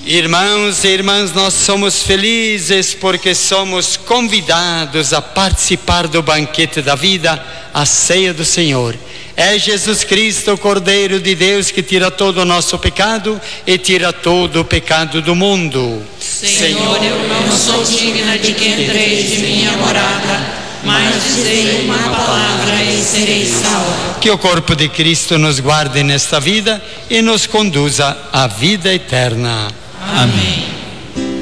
Irmãos e irmãs, nós somos felizes porque somos convidados a participar do banquete da vida, a ceia do Senhor. É Jesus Cristo, o Cordeiro de Deus, que tira todo o nosso pecado e tira todo o pecado do mundo. Senhor, eu não sou digna de que entreis de minha morada, mas dizei uma palavra e serei salvo. Que o corpo de Cristo nos guarde nesta vida e nos conduza à vida eterna. Amém.